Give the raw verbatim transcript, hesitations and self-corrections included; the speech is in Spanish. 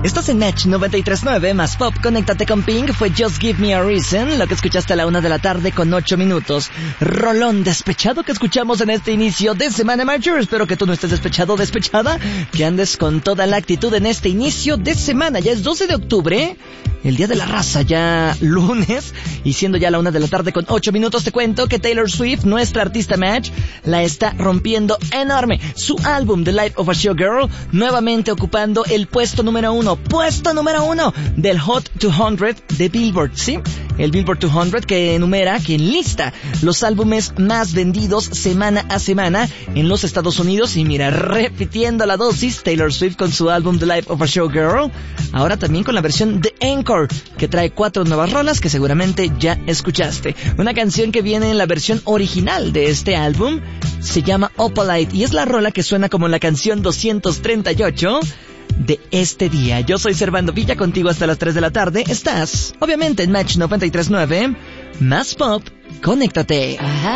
Estás en Match noventa y tres punto nueve, más pop, conéctate con Pink, fue Just Give Me a Reason, lo que escuchaste a la una de la tarde con ocho minutos. Rolón despechado que escuchamos en este inicio de semana, Major. Espero que tú no estés despechado o despechada, que andes con toda la actitud en este inicio de semana. Ya es doce de octubre, el día de la raza, ya lunes, y siendo ya la una de la tarde con ocho minutos, te cuento que Taylor Swift, nuestra artista Match, la está rompiendo enorme. Su álbum The Life of a Showgirl, nuevamente ocupando el puesto número uno, puesto número uno del Hot doscientos de Billboard, ¿sí? El Billboard doscientos que enumera, que enlista los álbumes más vendidos semana a semana en los Estados Unidos. Y mira, repitiendo la dosis, Taylor Swift con su álbum The Life of a Showgirl, ahora también con la versión de Encore, que trae cuatro nuevas rolas que seguramente ya escuchaste. Una canción que viene en la versión original de este álbum se llama Opalite y es la rola que suena como la canción doscientos treinta y ocho de este día. Yo soy Servando Villa, contigo hasta las tres de la tarde. Estás, obviamente, en Match noventa y tres punto nueve, más pop, conéctate. Ajá.